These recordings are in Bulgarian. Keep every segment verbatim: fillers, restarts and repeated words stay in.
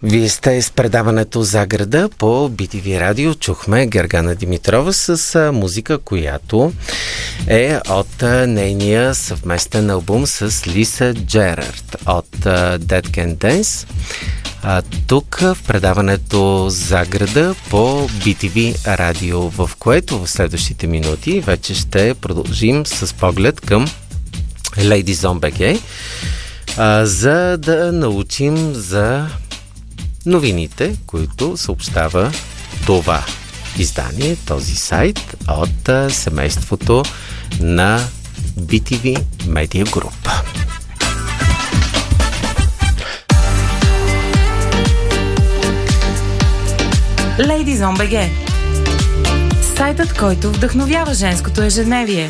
Вие сте с предаването "За града" по Би Ти Ви радио. Чухме Гергана Димитрова с музика, която е от нейния съвместен албум с Лиса Джерард от Dead Can Dance. А, тук в предаването "За града" по Би Ти Ви радио, в което в следващите минути вече ще продължим с поглед към Ladies on би джей, а, за да научим за новините, които съобщава това издание, този сайт от а, семейството на Би Ти Ви Media Group. Ladies on би джей, сайтът, който вдъхновява женското ежедневие.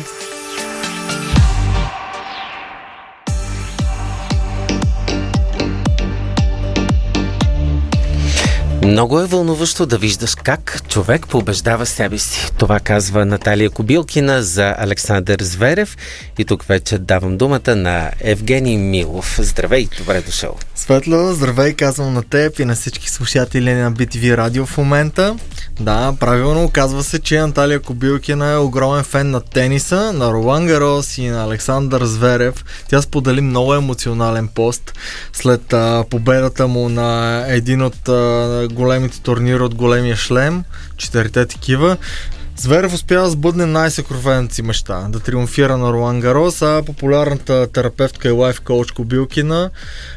Много е вълнуващо да виждаш как човек побеждава себе си. Това казва Наталия Кобилкина за Александър Зверев. И тук вече давам думата на Евгений Милов. Здравей, добре дошъл. Светло, здравей, казвам на теб и на всички слушатели на Би Ти Ви радио в момента. Да, правилно, казва се, че Наталия Кобилкина е огромен фен на тениса, на Ролан Гарос и на Александър Зверев. Тя сподели много емоционален пост след а, победата му на един от а, големите турнири от големия шлем, четирите такива. Зверев успя да сбъдне най-съкровената си мечта, да триумфира на Ролан Гарос, а популярната терапевтка и лайф коуч Кобилкина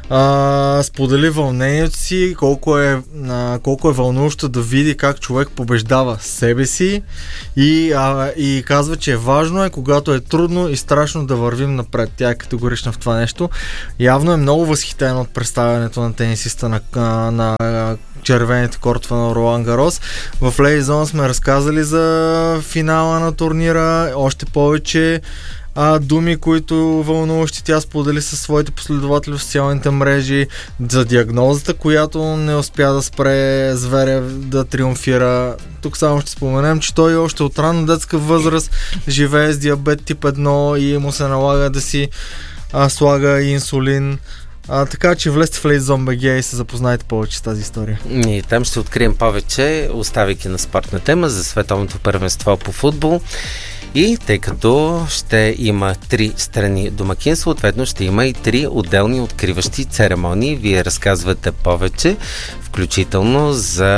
а, сподели вълнението си, колко е, а, колко е вълнуващо да види как човек побеждава себе си и, а, и казва, че е важно е, когато е трудно и страшно да вървим напред. Тя е категорична в това нещо. Явно е много възхитена от представянето на тенисиста на, на, на червените кортове на Ролан Гарос. В Ladies on сме разказали за финала на турнира, още повече а, думи, които вълнуващи тя сподели със своите последователи в социалните мрежи, за диагнозата, която не успя да спре Зверев да триумфира. Тук само ще споменем, че той още от ранна детска възраст живее с диабет тип едно и му се налага да си а, слага инсулин. А, така че влезте в Ladies on би джей и се запознайте повече с тази история. И там ще открием повече, оставяйки на спортна тема за световното първенство по футбол. И тъй като ще има три страни домакин, съответно ще има и три отделни откриващи церемонии. Вие разказвате повече, включително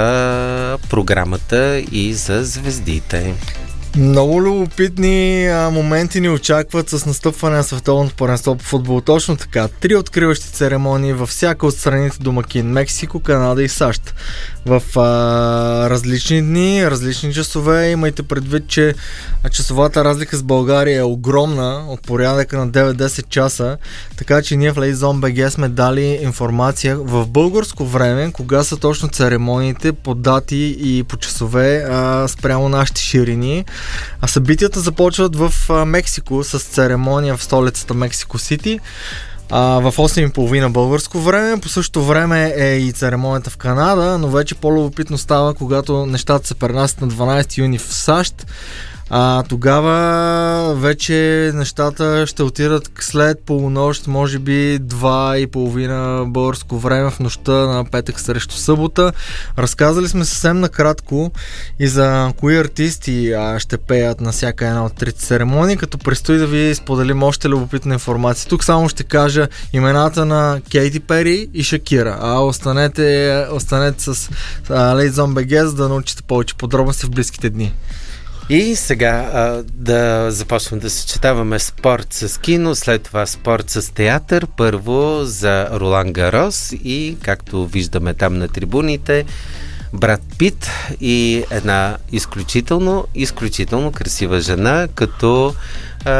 за програмата и за звездите. Много любопитни а, моменти ни очакват с настъпване на световното първенство по футбол. Точно така. Три откриващи церемонии във всяка от страните домакин: Мексико, Канада и САЩ. В а, различни дни, различни часове. Имайте предвид, че часовата разлика с България е огромна, от порядъка на девет-десет часа, така че ние в Ladies on би джей сме дали информация в българско време, кога са точно церемониите по дати и по часове а, спрямо нашите ширини. А събитията започват в а, Мексико с церемония в столицата Мексико Сити а, в осем и половина българско време. По същото време е и церемонията в Канада, но вече по-любопитно става, когато нещата се пренасят на дванадесети юни в САЩ. А, тогава вече нещата ще отидат след полунощ, може би два и половина българско време в нощта на петък срещу събота. Разказали сме съвсем накратко и за кои артисти а, ще пеят на всяка една от трите церемонии, като предстои да ви споделим още любопитна информация. Тук само ще кажа имената на Кейти Пери и Шакира, а останете, останете с а, Ladies on би джей, за да научите повече подробности в близките дни. И сега а, да започваме да съчетаваме спорт с кино, след това спорт с театър. Първо за Ролан Гарос и, както виждаме там на трибуните, Брат Пит и една изключително, изключително красива жена, като а,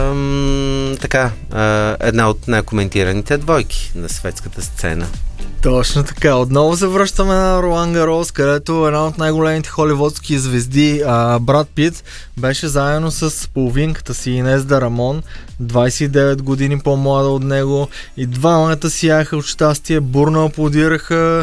м, така, а, една от най-коментираните двойки на светската сцена. Точно така. Отново се връщаме на Ролан Гарос, където една от най-големите холивудски звезди, а, Брат Пит, беше заедно с половинката си Инес де Рамон, двадесет и девет години по-млада от него, и двамата сияха от щастие, бурно аплодираха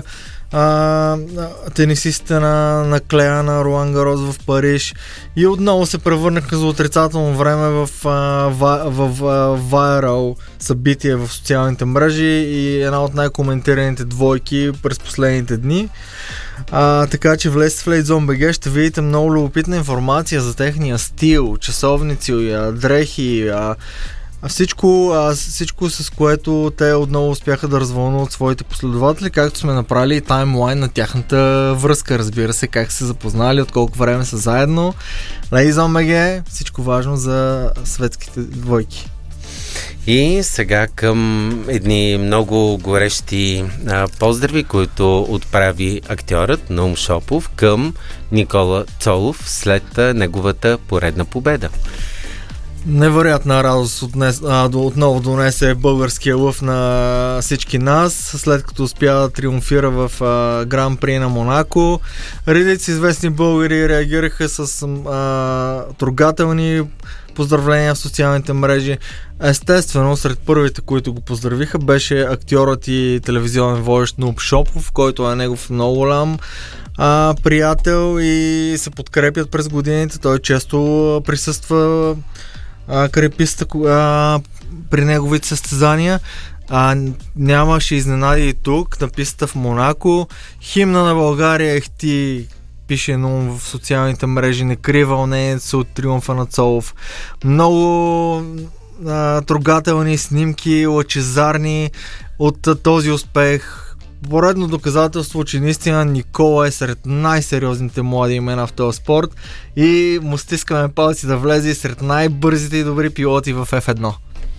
а, тенисистите на, на Клея на Ролан Гарос в Париж и отново се превърнаха за отрицателно време в, а, в, в, в вайрал събитие в социалните мрежи и една от най-коментираните двойки през последните дни. А, така че влезте в LadyZone.bg, ще видите много любопитна информация за техния стил, часовници, дрехи, а, Всичко, а, всичко с което те отново успяха да развълнуват своите последователи, както сме направили и таймлайн на тяхната връзка, разбира се, как се запознали, от колко време са заедно. LadyZone.bg, всичко важно за светските двойки. И сега към едни много горещи а, поздрави, които отправи актьорът Наум Шопов към Никола Цолов след а, неговата поредна победа. Невероятна радост отнес, а, отново донесе българския лъв на всички нас, след като успя да триумфира в а, Гран При на Монако. Редици известни българи реагираха с а, трогателни поздравления в социалните мрежи. Естествено, сред първите, които го поздравиха, беше актьорът и телевизионен водещ Наум Шопов, който е негов много голям а, приятел и се подкрепят през годините. Той често присъства креписта при неговите състезания. А, нямаше изненади и тук на пистата в Монако. Химна на България ехти, пише Наум в социалните мрежи, не крие вълнението се от триумфа на Цолов. Много а, трогателни снимки, лъчезарни от а, този успех. Поредно доказателство, че наистина Никола е сред най-сериозните млади имена в този спорт и му стискаме палци да влезе сред най-бързите и добри пилоти в Еф едно.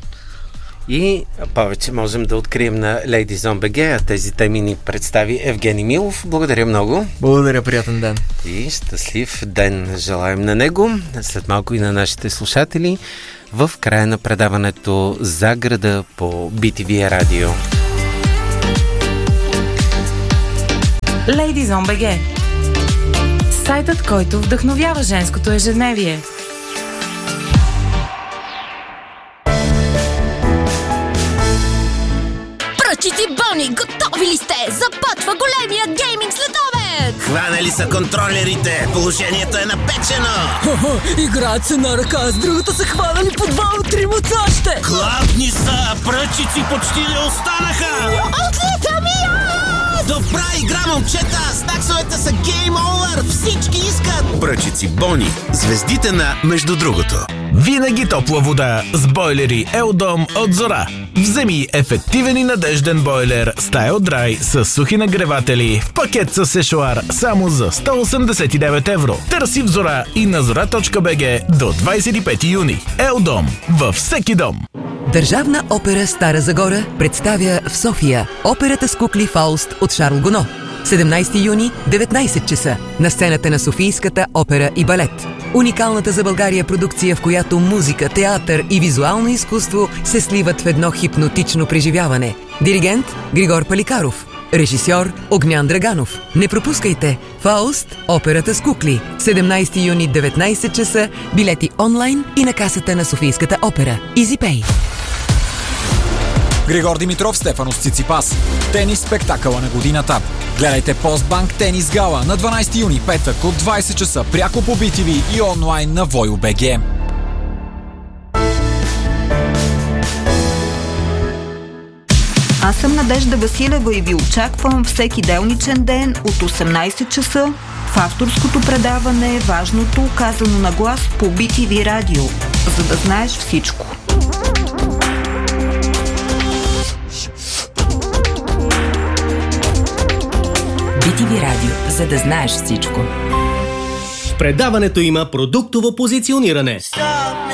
И повече можем да открием на LadyZone.bg, а тези теми ни представи Евгений Милов. Благодаря много. Благодаря, приятен ден. И щастлив ден желаем на него, след малко и на нашите слушатели в края на предаването За града по Би Ти Ви Радио. LadyZone.bg, сайтът, който вдъхновява женското ежедневие. Пръчици Бони, готови ли сте? Започва големия гейминг следобед! Хванали са контролерите! Положението е напечено! Хо-хо, играят се на ръка, с другата са хванали по два-трима още! Хладни са! Пръчици почти не останаха! Отлитам и аз! Добра игра, момчета! Снаксовете са гейм овър! Всички искат! Пръчици Бони. Звездите на между другото. Винаги топла вода с бойлери Елдом от Зора. Вземи ефективен и надежден бойлер Style Dry с сухи нагреватели в пакет с сешоар само за сто осемдесет и девет евро. Търси в Зора и на зора точка би джи до двадесет и пети юни. Елдом във всеки дом. Държавна опера Стара Загора представя в София операта с кукли Фауст от Шарл Гоно. седемнадесети юни, деветнадесет часа, на сцената на Софийската опера и балет. Уникалната за България продукция, в която музика, театър и визуално изкуство се сливат в едно хипнотично преживяване. Диригент Григор Паликаров. Режисьор Огнян Драганов. Не пропускайте! Фауст, операта с кукли. седемнадесети юни, деветнадесет часа, билети онлайн и на касата на Софийската опера. EasyPay. Григор Димитров, Стефанос Циципас. Тенис спектакъла на годината. Гледайте Постбанк Тенис Гала на дванадесети юни, петък от двадесет часа, пряко по Би Ти Ви и онлайн на Войо.бг. Аз съм Надежда Василева и ви очаквам всеки делничен ден от осемнадесет часа в авторското предаване "Важното казано на глас" по Би Ти Ви Радио, за да знаеш всичко. Би Ти Ви Радио, за да знаеш всичко. В предаването има продуктово позициониране.